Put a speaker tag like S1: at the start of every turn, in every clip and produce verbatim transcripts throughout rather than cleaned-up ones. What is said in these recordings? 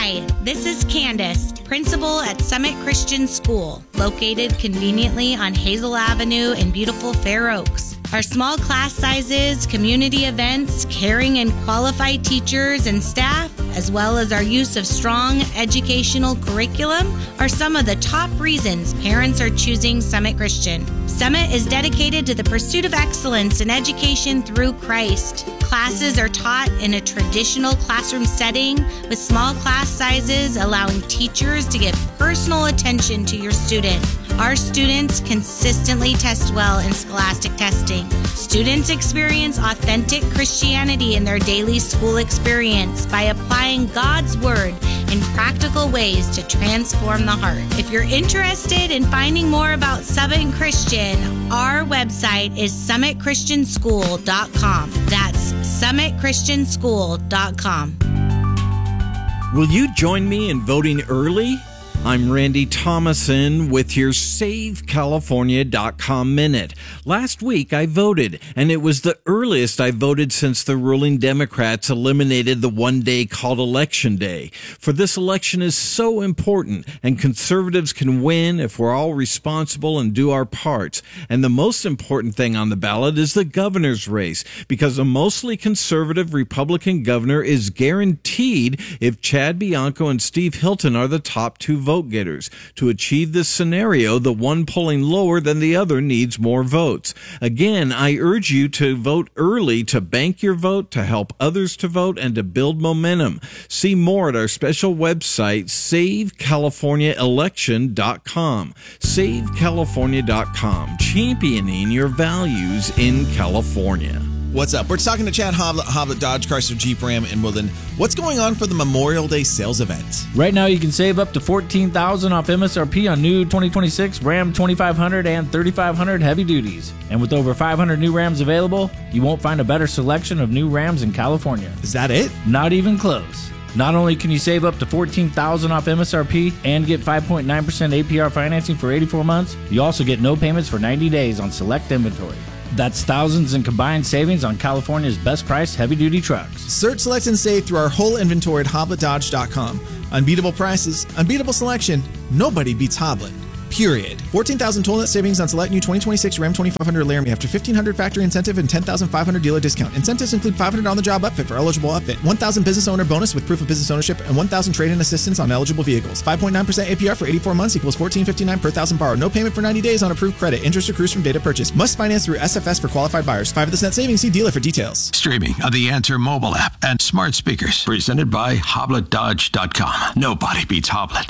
S1: Hi, this is Candace, principal at Summit Christian School, located conveniently on Hazel Avenue in beautiful Fair Oaks. Our small class sizes, community events, caring and qualified teachers and staff, as well as our use of strong educational curriculum, are some of the top reasons parents are choosing Summit Christian. Summit is dedicated to the pursuit of excellence in education through Christ. Classes are taught in a traditional classroom setting with small class sizes, allowing teachers to give personal attention to your student. Our students consistently test well in scholastic testing. Students experience authentic Christianity in their daily school experience by applying God's Word in practical ways to transform the heart. If you're interested in finding more about Summit Christian, our website is summit christian school dot com. That's summit christian school dot com.
S2: Will you join me in voting early? I'm Randy Thomason with your Save California dot com Minute. Last week I voted, and it was the earliest I voted since the ruling Democrats eliminated the one day called Election Day. For this election is so important, and conservatives can win if we're all responsible and do our parts. And the most important thing on the ballot is the governor's race, because a mostly conservative Republican governor is guaranteed if Chad Bianco and Steve Hilton are the top two vote getters. To achieve this scenario, the one polling lower than the other needs more votes. Again, I urge you to vote early to bank your vote, to help others to vote, and to build momentum. See more at our special website, save california election dot com. save california dot com, championing your values in California.
S3: What's up? We're talking to Chad Hoblet, Hoblet Dodge Chrysler Jeep Ram in Woodland. What's going on for the Memorial Day sales event?
S4: Right now, you can save up to fourteen thousand dollars off M S R P on new twenty twenty-six Ram twenty-five hundred and thirty-five hundred heavy duties. And with over five hundred new Rams available, you won't find a better selection of new Rams in California.
S3: Is that it?
S4: Not even close. Not only can you save up to fourteen thousand dollars off M S R P and get five point nine percent A P R financing for eighty-four months, you also get no payments for ninety days on select inventory. That's thousands in combined savings on California's best-priced heavy-duty trucks.
S3: Search, select, and save through our whole inventory at hoblet dodge dot com. Unbeatable prices, unbeatable selection. Nobody beats Hoblet. Period. fourteen thousand total net savings on select new twenty twenty-six Ram twenty-five hundred Laramie after fifteen hundred factory incentive and ten thousand five hundred dealer discount. Incentives include five hundred on-the-job upfit for eligible upfit, one thousand business owner bonus with proof of business ownership, and one thousand trade-in assistance on eligible vehicles. five point nine percent A P R for eighty-four months equals fourteen fifty-nine per thousand borrowed. No payment for ninety days on approved credit. Interest accrues from date of purchase. Must finance through S F S for qualified buyers. five percent savings. See dealer for details.
S5: Streaming on the Answer mobile app and smart speakers. Presented by hoblet dodge dot com. Nobody beats Hoblet.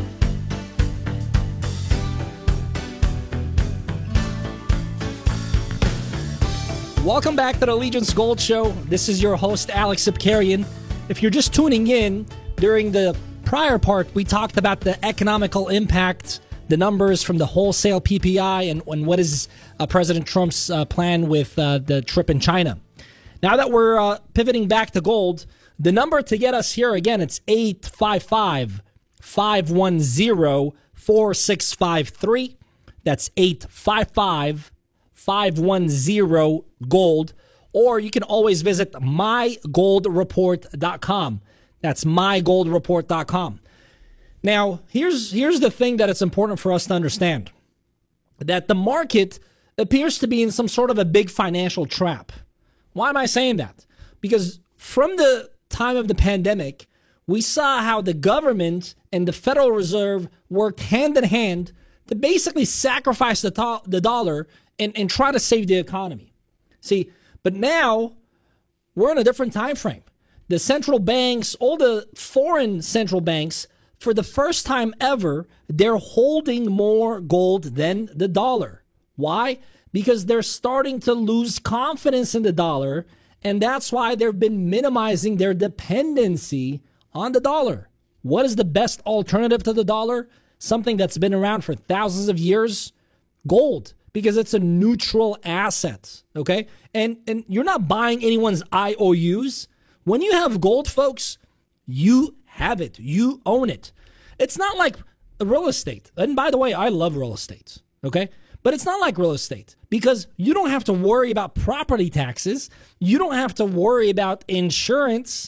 S6: Welcome back to the Allegiance Gold Show. This is your host, Alex Sipkarian. If you're just tuning in, during the prior part, we talked about the economical impact, the numbers from the wholesale P P I, and, and what is uh, President Trump's uh, plan with uh, the trip in China. Now that we're uh, pivoting back to gold, the number to get us here, again, it's eight five five, five one zero, four six five three. That's eight five five, five one zero, gold, or you can always visit my gold report dot com. That's my gold report dot com. Now, here's here's the thing that it's important for us to understand, that the market appears to be in some sort of a big financial trap. Why am I saying that? Because from the time of the pandemic, we saw how the government and the Federal Reserve worked hand in hand to basically sacrifice the, to- the dollar and, and try to save the economy. See, but now we're in a different time frame. The central banks, all the foreign central banks, for the first time ever, they're holding more gold than the dollar. Why? Because they're starting to lose confidence in the dollar, and that's why they've been minimizing their dependency on the dollar. What is the best alternative to the dollar? Something that's been around for thousands of years? Gold. Because it's a neutral asset, okay? And and you're not buying anyone's I O Us. When you have gold, folks, you have it. You own it. It's not like real estate. And by the way, I love real estate, okay? But it's not like real estate because you don't have to worry about property taxes. You don't have to worry about insurance.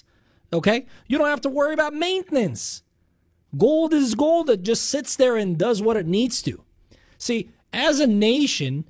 S6: Okay? You don't have to worry about maintenance. Gold is gold. It just sits there and does what it needs to. See, as a nation,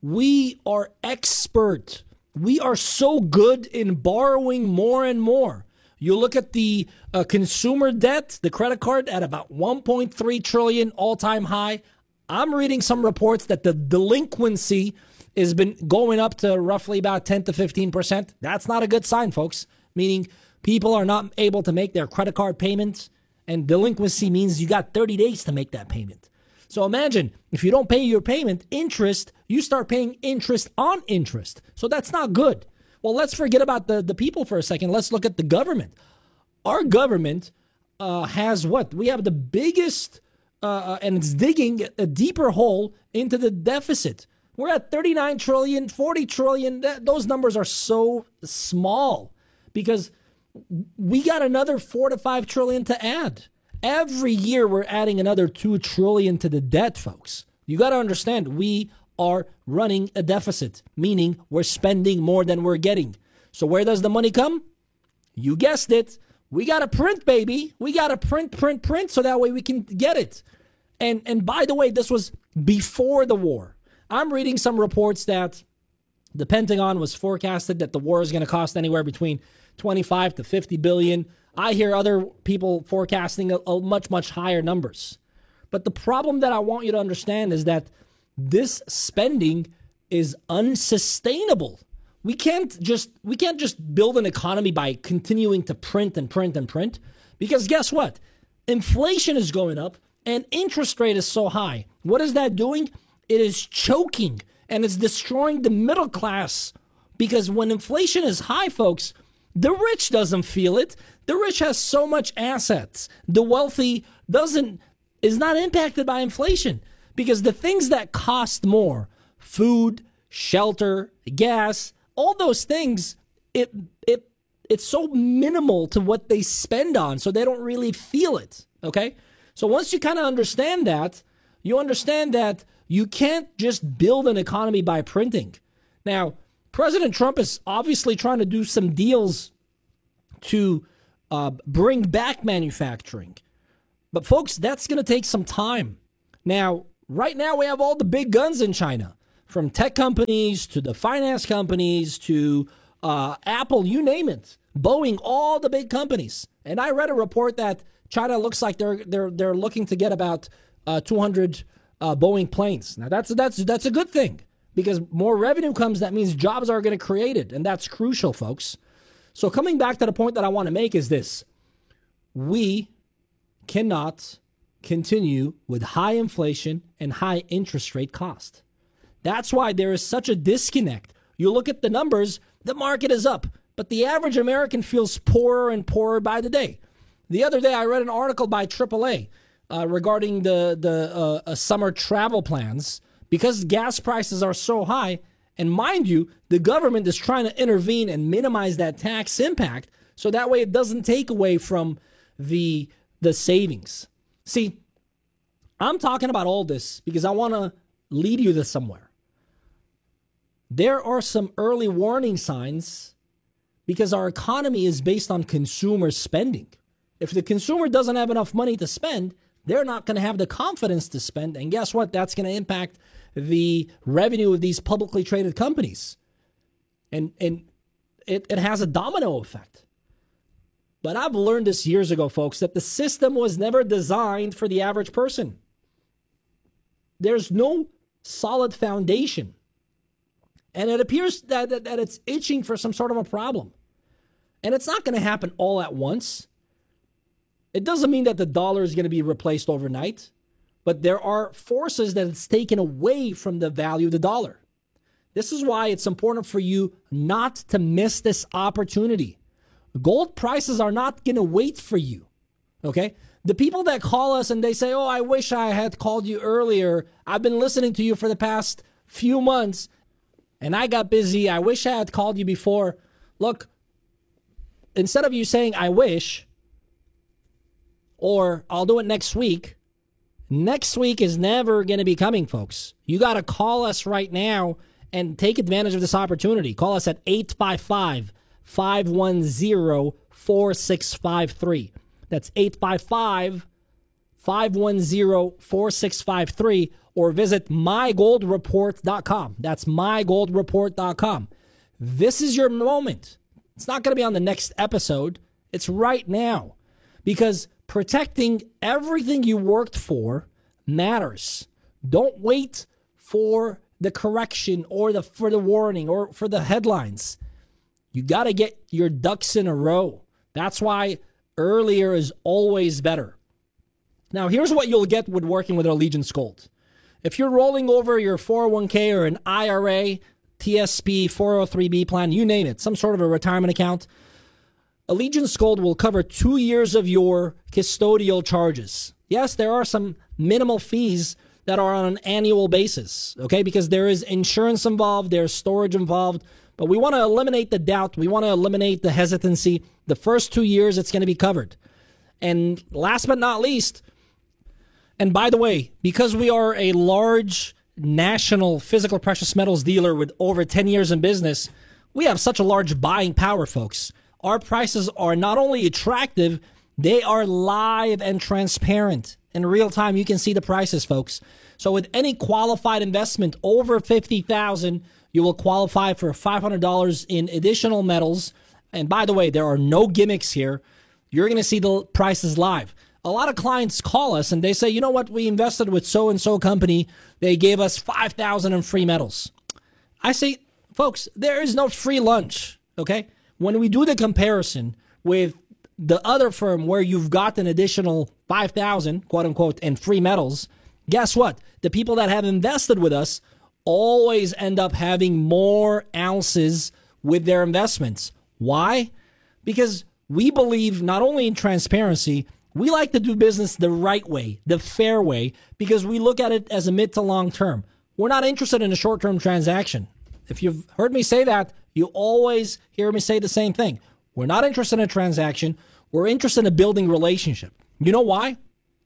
S6: we are expert. We are so good in borrowing more and more. You look at the uh, consumer debt, the credit card, at about one point three trillion dollars all-time high. I'm reading some reports that the delinquency has been going up to roughly about ten to fifteen percent. That's not a good sign, folks, meaning people are not able to make their credit card payments, and delinquency means you got thirty days to make that payment. So imagine if you don't pay your payment, interest, you start paying interest on interest. So that's not good. Well, let's forget about the, the people for a second. Let's look at the government. Our government uh, has what? We have the biggest, uh, and it's digging a deeper hole into the deficit. We're at thirty-nine trillion, forty trillion. That, those numbers are so small because we got another four to five trillion to add. Every year we're adding another two trillion to the debt, folks. You got to understand, we are running a deficit, meaning we're spending more than we're getting. So where does the money come? You guessed it. We got to print, baby. We got to print, print, print, so that way we can get it. And and by the way, this was before the war. I'm reading some reports that the Pentagon was forecasted that the war is going to cost anywhere between twenty-five to fifty billion. I hear other people forecasting a, a much, much higher numbers. But the problem that I want you to understand is that this spending is unsustainable. We can't just we can't just build an economy by continuing to print and print and print, because guess what? Inflation is going up and interest rate is so high. What is that doing? It is choking and it's destroying the middle class, because when inflation is high, folks, the rich doesn't feel it. The rich has so much assets. The wealthy doesn't is not impacted by inflation, because the things that cost more, food, shelter, gas, all those things, it it it's so minimal to what they spend on, so they don't really feel it, okay? So once you kind of understand that, you understand that you can't just build an economy by printing. Now, President Trump is obviously trying to do some deals to uh, bring back manufacturing. But folks, that's going to take some time. Now, right now we have all the big guns in China, from tech companies to the finance companies to uh, Apple, you name it, Boeing, all the big companies. And I read a report that China looks like they're they're they're looking to get about uh, two hundred uh, Boeing planes. Now that's that's that's a good thing, because more revenue comes. That means jobs are going to create it, and that's crucial, folks. So coming back to the point that I want to make is this: we cannot continue with high inflation and high interest rate cost. That's why there is such a disconnect. You look at the numbers, the market is up, but the average American feels poorer and poorer by the day. The other day, I read an article by triple A uh, regarding the, the uh, uh, summer travel plans, because gas prices are so high. And mind you, the government is trying to intervene and minimize that tax impact, so that way it doesn't take away from the the savings. See, I'm talking about all this because I want to lead you to somewhere. There are some early warning signs, because our economy is based on consumer spending. If the consumer doesn't have enough money to spend, they're not going to have the confidence to spend. And guess what? That's going to impact the revenue of these publicly traded companies. And and it, it has a domino effect. But I've learned this years ago, folks, that the system was never designed for the average person. There's no solid foundation. And it appears that, that, that it's itching for some sort of a problem. And it's not going to happen all at once. It doesn't mean that the dollar is going to be replaced overnight, but there are forces that it's taken away from the value of the dollar. This is why it's important for you not to miss this opportunity. Gold prices are not going to wait for you, okay? The people that call us and they say, oh, I wish I had called you earlier. I've been listening to you for the past few months, and I got busy. I wish I had called you before. Look, instead of you saying, I wish, or I'll do it next week, next week is never going to be coming, folks. You got to call us right now and take advantage of this opportunity. Call us at eight five five, five one zero, four six five three. That's eight five five, five one zero, four six five three, or visit my gold report dot com. That's my gold report dot com. This is your moment. It's not going to be on the next episode. It's right now, because protecting everything you worked for matters. Don't wait for the correction or the for the warning or for the headlines. You got to get your ducks in a row. That's why earlier is always better. Now, here's what you'll get with working with Allegiance Gold. If you're rolling over your four oh one k or an I R A, T S P, four oh three b plan, you name it, some sort of a retirement account, Allegiance Gold will cover two years of your custodial charges. Yes, there are some minimal fees that are on an annual basis, okay? Because there is insurance involved, there's storage involved, but we want to eliminate the doubt. We want to eliminate the hesitancy. The first two years, it's going to be covered. And last but not least, and by the way, because we are a large national physical precious metals dealer with over ten years in business, we have such a large buying power, folks. Our prices are not only attractive, they are live and transparent. In real time, you can see the prices, folks. So with any qualified investment over fifty thousand dollars, you will qualify for five hundred dollars in additional metals. And by the way, there are no gimmicks here. You're going to see the prices live. A lot of clients call us and they say, you know what, we invested with so-and-so company. They gave us five thousand dollars in free metals. I say, folks, there is no free lunch, okay? When we do the comparison with the other firm where you've got an additional five thousand, quote unquote, in free metals, guess what? The people that have invested with us always end up having more ounces with their investments. Why? Because we believe not only in transparency, we like to do business the right way, the fair way, because we look at it as a mid to long term. We're not interested in a short-term transaction. If you've heard me say that, you always hear me say the same thing. We're not interested in a transaction. We're interested in building relationship. You know why?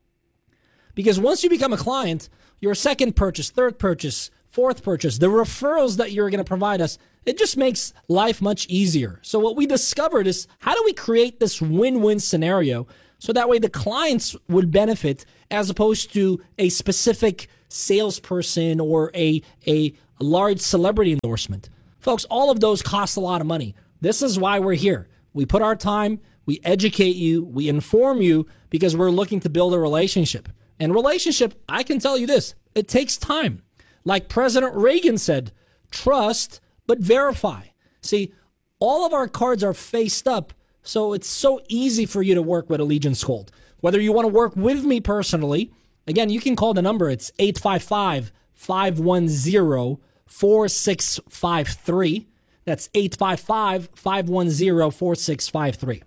S6: Because once you become a client, your second purchase, third purchase, fourth purchase, the referrals that you're going to provide us, it just makes life much easier. So what we discovered is, how do we create this win-win scenario so that way the clients would benefit as opposed to a specific salesperson or a, a large celebrity endorsement? Folks, all of those cost a lot of money. This is why we're here. We put our time, we educate you, we inform you, because we're looking to build a relationship. And relationship, I can tell you this, it takes time. Like President Reagan said, trust, but verify. See, all of our cards are faced up, so it's so easy for you to work with Allegiance Gold. Whether you want to work with me personally, again, you can call the number. It's eight five five, five one zero, four six five three. That's eight five five, five one zero, four six five three.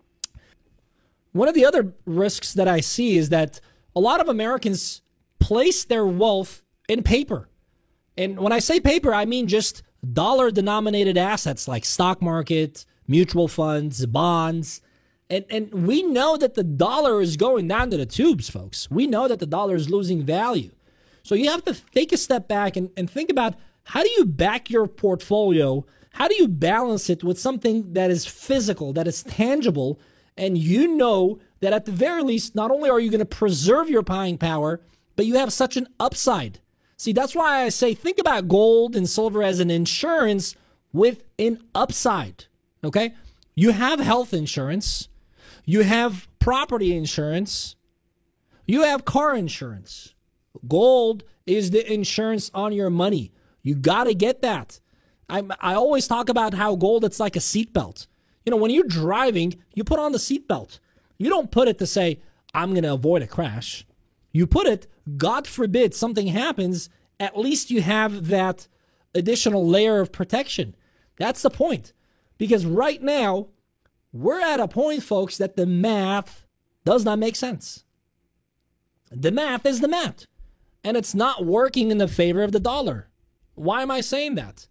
S6: One of the other risks that I see is that a lot of Americans place their wealth in paper. And when I say paper, I mean just dollar-denominated assets like stock market, mutual funds, bonds. And, and we know that the dollar is going down to the tubes, folks. We know that the dollar is losing value. So you have to take a step back and, and think about, how do you back your portfolio? How do you balance it with something that is physical, that is tangible, and you know that at the very least, not only are you going to preserve your buying power, but you have such an upside. See, that's why I say think about gold and silver as an insurance with an upside, okay? You have health insurance. You have property insurance. You have car insurance. Gold is the insurance on your money. You got to get that. I I always talk about how gold, it's like a seatbelt. You know, when you're driving, you put on the seatbelt. You don't put it to say, I'm going to avoid a crash. You put it, God forbid something happens, at least you have that additional layer of protection. That's the point. Because right now, we're at a point, folks, that the math does not make sense. The math is the math. And it's not working in the favor of the dollar. Why am I saying that?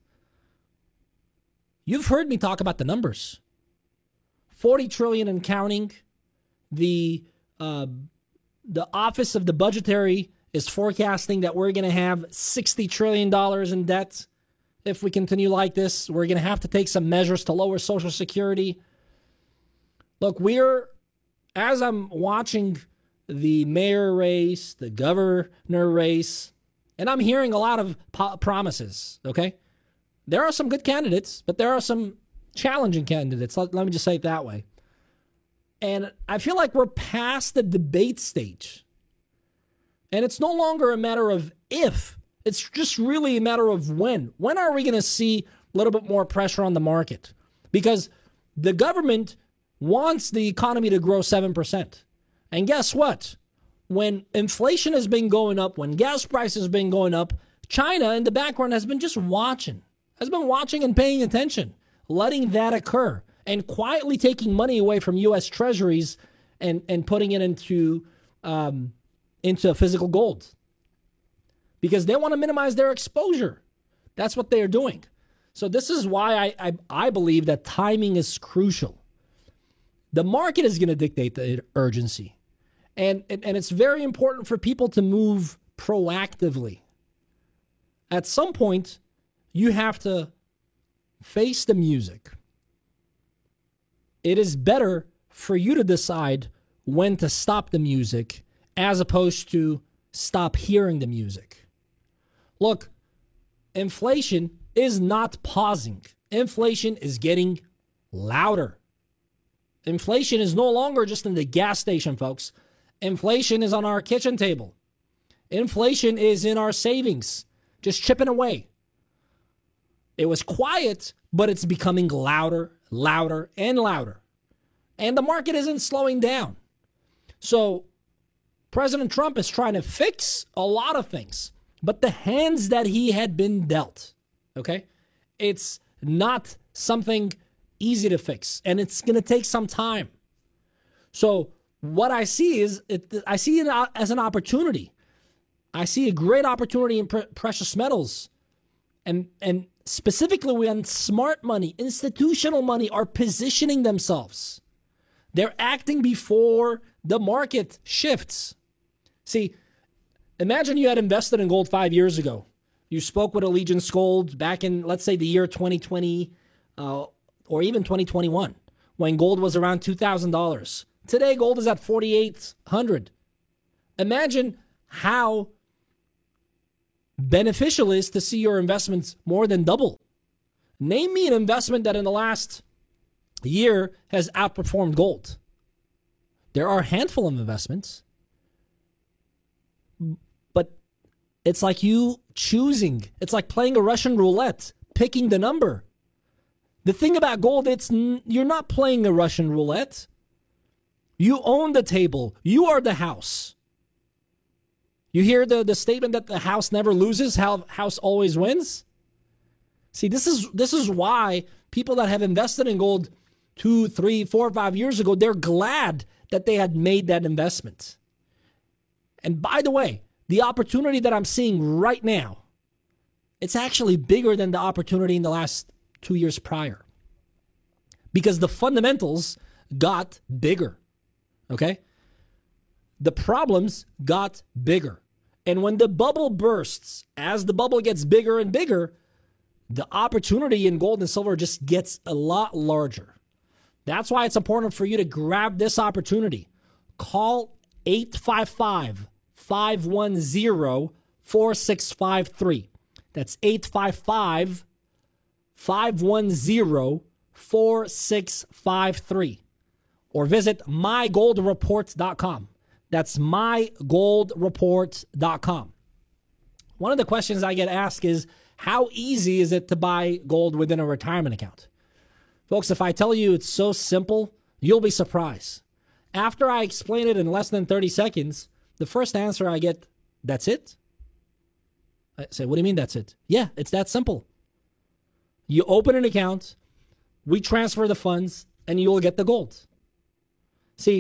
S6: You've heard me talk about the numbers. forty trillion dollars and counting. The uh, the Office of the Budgetary is forecasting that we're going to have sixty trillion dollars in debt. If we continue like this, we're going to have to take some measures to lower Social Security. Look, we're, as I'm watching the mayor race, the governor race, and I'm hearing a lot of po- promises, okay? There are some good candidates, but there are some challenging candidates. Let, let me just say it that way. And I feel like we're past the debate stage. And it's no longer a matter of if. It's just really a matter of when. When are we going to see a little bit more pressure on the market? Because the government wants the economy to grow seven percent. And guess what? When inflation has been going up, when gas prices have been going up, China in the background has been just watching, has been watching and paying attention, letting that occur, and quietly taking money away from U S treasuries and, and putting it into, um, into physical gold. Because they want to minimize their exposure. That's what they are doing. So this is why I, I, I believe that timing is crucial. The market is going to dictate the urgency. And, and, and it's very important for people to move proactively. At some point, you have to face the music. It is better for you to decide when to stop the music as opposed to stop hearing the music. Look, inflation is not pausing. Inflation is getting louder. Inflation is no longer just in the gas station, folks. Inflation is on our kitchen table. Inflation is in our savings, just chipping away. It was quiet, but it's becoming louder, louder, and louder. And the market isn't slowing down. So President Trump is trying to fix a lot of things, but the hands that he had been dealt, okay, it's not something easy to fix, and it's going to take some time. So what I see is, it, I see it as an opportunity. I see a great opportunity in pre- precious metals, and and specifically when smart money, institutional money are positioning themselves. They're acting before the market shifts. See, imagine you had invested in gold five years ago. You spoke with Allegiance Gold back in, let's say, the year twenty twenty, uh, or even twenty twenty-one, when gold was around two thousand dollars. Today, gold is at forty-eight hundred dollars. Imagine how beneficial it is to see your investments more than double. Name me an investment that in the last year has outperformed gold. There are a handful of investments, but it's like you choosing. It's like playing a Russian roulette, picking the number. The thing about gold, it's you're not playing a Russian roulette. You own the table. You are the house. You hear the, the statement that the house never loses, how house always wins? See, this is this is why people that have invested in gold two, three, four, five years ago, they're glad that they had made that investment. And by the way, the opportunity that I'm seeing right now, it's actually bigger than the opportunity in the last two years prior. Because the fundamentals got bigger. Okay? The problems got bigger. And when the bubble bursts, as the bubble gets bigger and bigger, the opportunity in gold and silver just gets a lot larger. That's why it's important for you to grab this opportunity. Call eight five five, five one zero, four six five three. That's eight five five, five one zero, four six five three. Or visit my gold report dot com. That's my gold report dot com. One of the questions I get asked is, how easy is it to buy gold within a retirement account? Folks, if I tell you it's so simple, you'll be surprised. After I explain it in less than thirty seconds, the first answer I get, that's it? I say, what do you mean that's it? Yeah, it's that simple. You open an account, we transfer the funds, and you'll get the gold. See,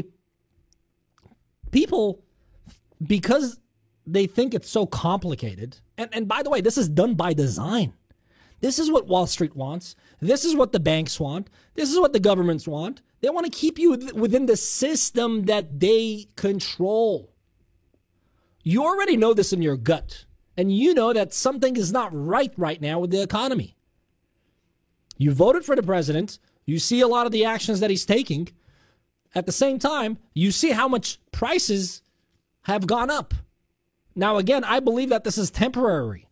S6: people, because they think it's so complicated, and, and by the way, this is done by design. This is what Wall Street wants. This is what the banks want. This is what the governments want. They want to keep you within the system that they control. You already know this in your gut, and you know that something is not right right now with the economy. You voted for the president. You see a lot of the actions that he's taking. At the same time, you see how much prices have gone up. Now, again, I believe that this is temporary.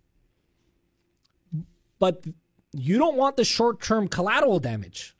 S6: But you don't want the short-term collateral damage.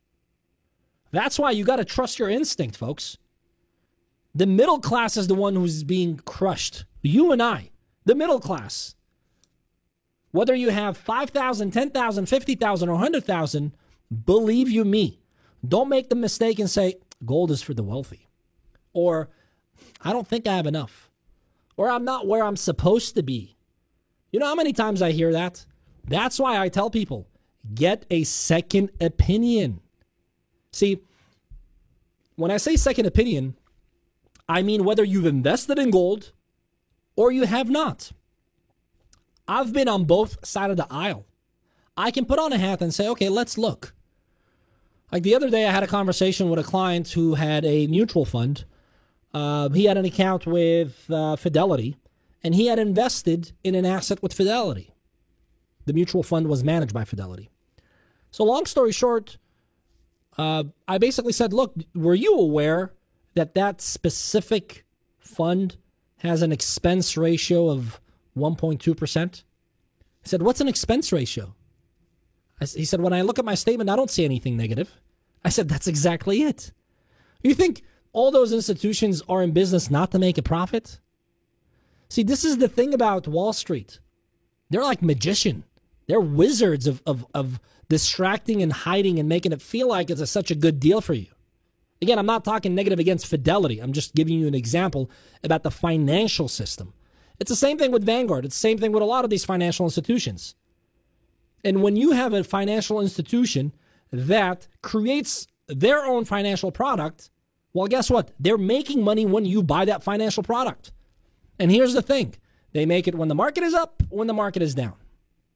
S6: That's why you got to trust your instinct, folks. The middle class is the one who's being crushed. You and I, the middle class. Whether you have five thousand, ten thousand, fifty thousand, or one hundred thousand, believe you me, don't make the mistake and say, gold is for the wealthy. Or, I don't think I have enough. Or, I'm not where I'm supposed to be. You know how many times I hear that? That's why I tell people, get a second opinion. See, when I say second opinion, I mean whether you've invested in gold or you have not. I've been on both sides of the aisle. I can put on a hat and say, okay, let's look. Like the other day, I had a conversation with a client who had a mutual fund. Uh, he had an account with uh, Fidelity, and he had invested in an asset with Fidelity. The mutual fund was managed by Fidelity. So long story short, uh, I basically said, look, were you aware that that specific fund has an expense ratio of one point two percent? I said, what's an expense ratio? I, he said, when I look at my statement, I don't see anything negative. I said, that's exactly it. You think all those institutions are in business not to make a profit? See, this is the thing about Wall Street. They're like magicians. They're wizards of, of, of distracting and hiding and making it feel like it's a, such a good deal for you. Again, I'm not talking negative against Fidelity. I'm just giving you an example about the financial system. It's the same thing with Vanguard. It's the same thing with a lot of these financial institutions. And when you have a financial institution that creates their own financial product, well, guess what? They're making money when you buy that financial product. And here's the thing. They make it when the market is up, when the market is down.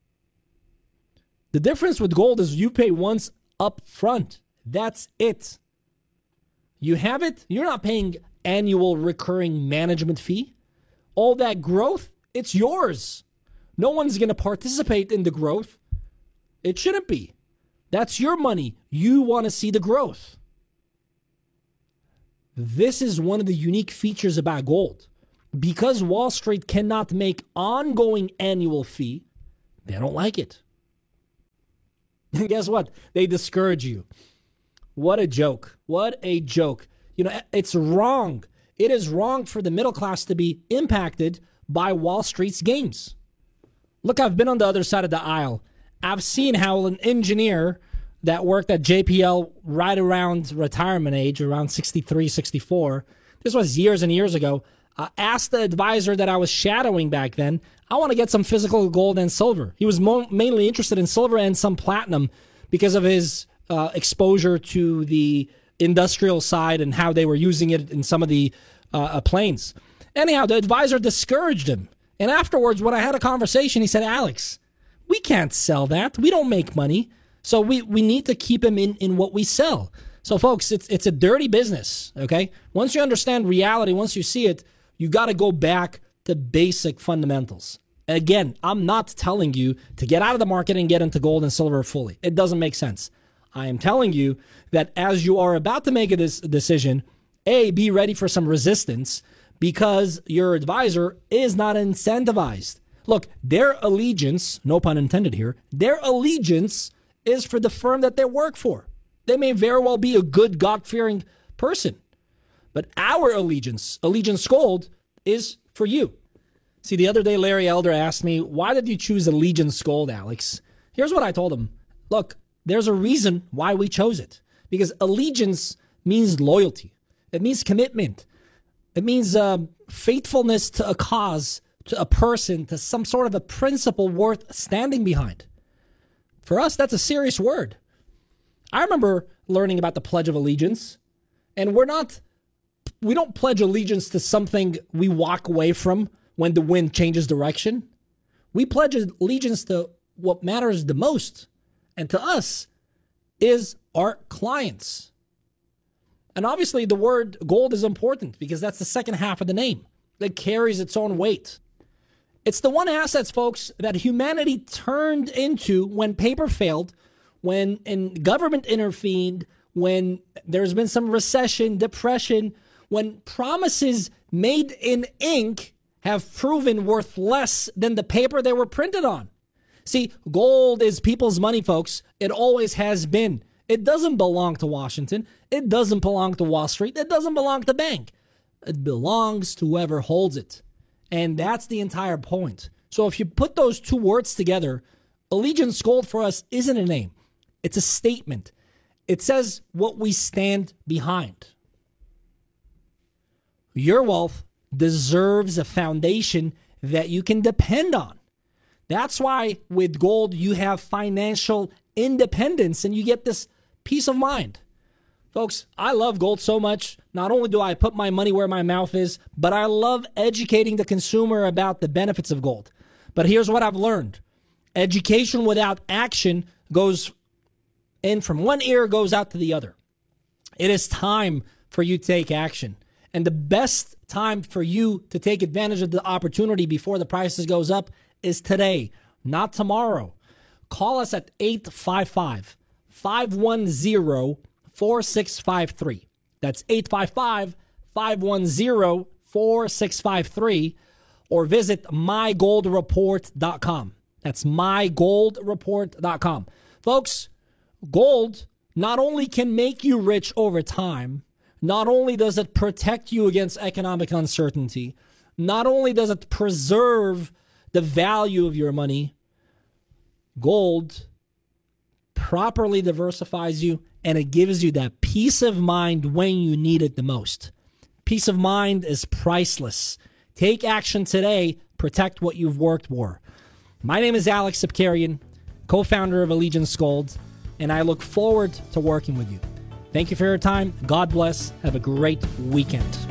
S6: The difference with gold is you pay once up front. That's it. You have it. You're not paying annual recurring management fee. All that growth, it's yours. No one's going to participate in the growth. It shouldn't be. That's your money. You want to see the growth. This is one of the unique features about gold. Because Wall Street cannot make ongoing annual fee, they don't like it. And guess what? They discourage you. What a joke. What a joke. You know, it's wrong. It is wrong for the middle class to be impacted by Wall Street's gains. Look, I've been on the other side of the aisle. I've seen how an engineer that worked at J P L right around retirement age, around sixty-three, sixty-four, this was years and years ago, uh, asked the advisor that I was shadowing back then, I want to get some physical gold and silver. He was mo- mainly interested in silver and some platinum because of his uh, exposure to the industrial side and how they were using it in some of the uh, uh, planes. Anyhow, the advisor discouraged him. And afterwards, when I had a conversation, he said, Alex, we can't sell that. We don't make money. So we, we need to keep him in, in what we sell. So, folks, it's it's a dirty business, okay? Once you understand reality, once you see it, you got to go back to basic fundamentals. Again, I'm not telling you to get out of the market and get into gold and silver fully. It doesn't make sense. I am telling you that as you are about to make a this decision, A, be ready for some resistance because your advisor is not incentivized. Look, their allegiance, no pun intended here, their allegiance is for the firm that they work for. They may very well be a good God-fearing person. But our allegiance, Allegiance Gold, is for you. See, the other day, Larry Elder asked me, why did you choose Allegiance Gold, Alex? Here's what I told him. Look, there's a reason why we chose it. Because allegiance means loyalty. It means commitment. It means uh, faithfulness to a cause, to a person, to some sort of a principle worth standing behind. For us, that's a serious word. I remember learning about the Pledge of Allegiance, and we're not, we don't pledge allegiance to something we walk away from when the wind changes direction. We pledge allegiance to what matters the most, and to us is our clients. And obviously the word gold is important because that's the second half of the name. It carries its own weight. It's the one assets, folks, that humanity turned into when paper failed, when and government intervened, when there's been some recession, depression, when promises made in ink have proven worth less than the paper they were printed on. See, gold is people's money, folks. It always has been. It doesn't belong to Washington. It doesn't belong to Wall Street. It doesn't belong to the bank. It belongs to whoever holds it. And that's the entire point. So if you put those two words together, Allegiance Gold for us isn't a name. It's a statement. It says what we stand behind. Your wealth deserves a foundation that you can depend on. That's why with gold, you have financial independence and you get this peace of mind. Folks, I love gold so much. Not only do I put my money where my mouth is, but I love educating the consumer about the benefits of gold. But here's what I've learned. Education without action goes in from one ear, goes out to the other. It is time for you to take action. And the best time for you to take advantage of the opportunity before the prices goes up is today, not tomorrow. Call us at eight five five, five one zero, four six five three. That's eight five five, five one zero, four six five three. Or visit my gold report dot com. That's my gold report dot com. Folks, gold not only can make you rich over time, not only does it protect you against economic uncertainty, not only does it preserve the value of your money, gold properly diversifies you and it gives you that peace of mind when you need it the most. Peace of mind is priceless. Take action today. Protect what you've worked for. My name is Alex Sipkarian, co-founder of Allegiance Gold, and I look forward to working with you. Thank you for your time. God bless. Have a great weekend.